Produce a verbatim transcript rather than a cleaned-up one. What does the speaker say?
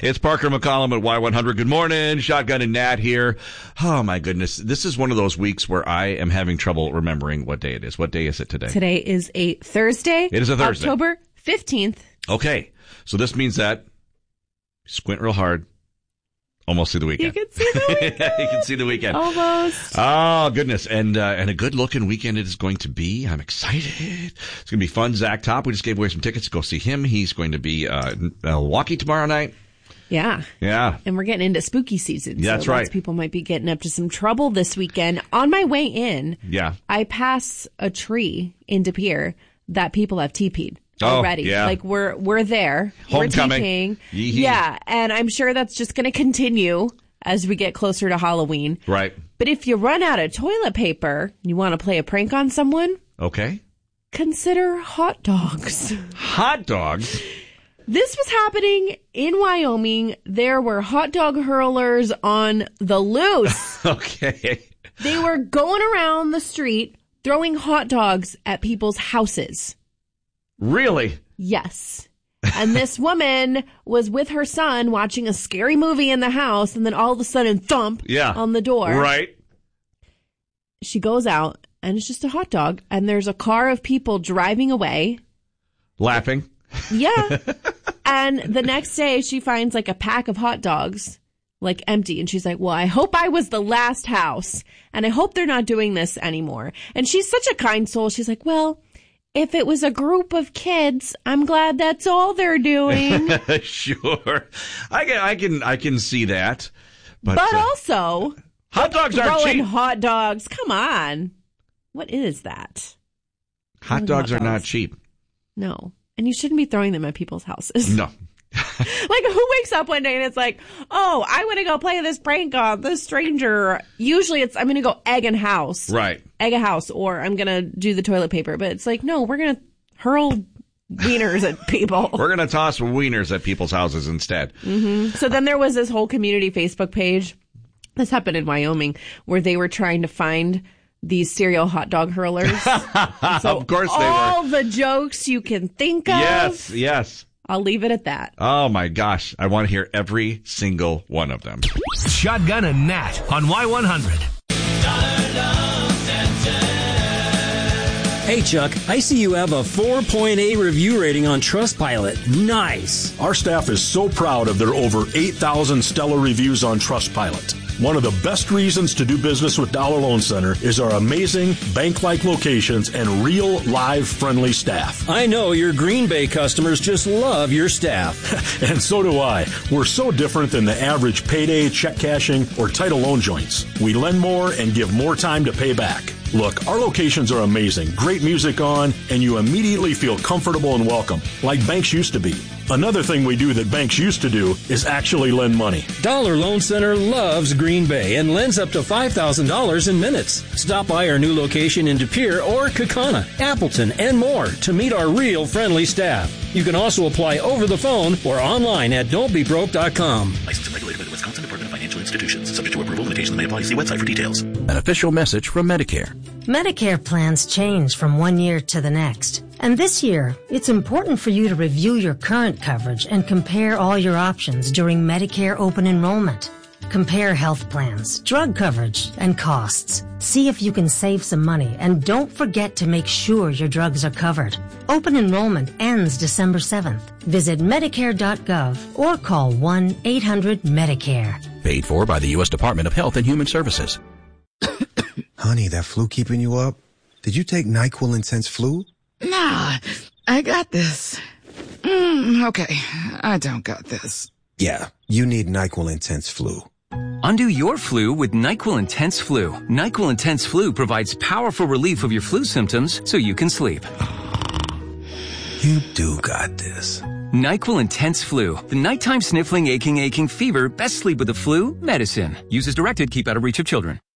It's Parker McCollum at Y one hundred. Good morning. Shotgun and Nat here. Oh, my goodness. This is one of those weeks where I am having trouble remembering what day it is. What day is it today? Today is a Thursday. It is a Thursday. October fifteenth. Okay. So this means that squint real hard. Almost see the weekend. You can see the weekend. You can see the weekend. Almost. Oh, goodness. And uh, and a good-looking weekend it is going to be. I'm excited. It's going to be fun. Zach Top, we just gave away some tickets to go see him. He's going to be uh, in Milwaukee tomorrow night. Yeah. Yeah. And we're getting into spooky season. Yeah, that's so right. Lots of people might be getting up to some trouble this weekend. On my way in, Yeah. I pass a tree in De Pere that people have teepeed. Oh, Already. yeah. Like we're we're there. Homecoming. We're teepeeing. Yee-hee. Yeah. And I'm sure that's just going to continue as we get closer to Halloween. Right. But if you run out of toilet paper, you want to play a prank on someone, Okay. consider hot dogs. Hot dogs? This was happening in Wyoming. There were hot dog hurlers on the loose. Okay. They were going around the street throwing hot dogs at people's houses. Really? Yes. And this woman was with her son watching a scary movie in the house, and then all of a sudden, thump Yeah. on the door. Right. She goes out, and it's just a hot dog, and there's a car of people driving away. Laughing. Yeah. And the next day, she finds like a pack of hot dogs, like empty. And she's like, well, I hope I was the last house, and I hope they're not doing this anymore. And she's such a kind soul. She's like, well, if it was a group of kids, I'm glad that's all they're doing. Sure. I can, I can, I can see that. But, But uh, also, hot dogs aren't throwing cheap. hot dogs. Come on. What is that? Hot Throwing dogs hot are not dogs. cheap. No. And you shouldn't be throwing them at people's houses. No. Like, who wakes up one day and it's like, oh, I want to go play this prank on this stranger. Usually it's, I'm going to go egg a house. Right. Egg a house, or I'm going to do the toilet paper. But it's like, no, we're going to hurl wieners at people. We're going to toss wieners at people's houses instead. Mm-hmm. So then there was this whole community Facebook page. This happened in Wyoming, where they were trying to find these serial hot dog hurlers. So Of course they were. all the jokes you can think of. Yes, yes. I'll leave it at that. Oh, my gosh. I want to hear every single one of them. Shotgun and Nat on Y one hundred. Hey, Chuck, I see you have a four point eight review rating on Trustpilot. Nice. Our staff is so proud of their over eight thousand stellar reviews on Trustpilot. One of the best reasons to do business with Dollar Loan Center is our amazing bank-like locations and real, live, friendly staff. I know your Green Bay customers just love your staff. And so do I. We're so different than the average payday, check cashing, or title loan joints. We lend more and give more time to pay back. Look, our locations are amazing, great music on, and you immediately feel comfortable and welcome, like banks used to be. Another thing we do that banks used to do is actually lend money. Dollar Loan Center loves Green Bay and lends up to five thousand dollars in minutes. Stop by our new location in De Pere or Kaukauna, Appleton, and more to meet our real friendly staff. You can also apply over the phone or online at don't be broke dot com. Licensed and regulated by the Wisconsin Department of Financial Institutions. Subject to approval, limitations may apply. See website for details. An official message from Medicare. Medicare plans change from one year to the next. And this year, it's important for you to review your current coverage and compare all your options during Medicare open enrollment. Compare health plans, drug coverage, and costs. See if you can save some money, and don't forget to make sure your drugs are covered. Open enrollment ends December seventh. Visit Medicare dot gov or call one eight hundred Medicare. Paid for by the U S Department of Health and Human Services. Honey, that flu keeping you up? Did you take NyQuil Intense Flu? Nah, I got this. Mm, okay, I don't got this. Yeah, you need NyQuil Intense Flu. Undo your flu with NyQuil Intense Flu. NyQuil Intense Flu provides powerful relief of your flu symptoms so you can sleep. You do got this. NyQuil Intense Flu. The nighttime sniffling, aching, aching fever. Best sleep with the flu medicine. Use as directed. Keep out of reach of children.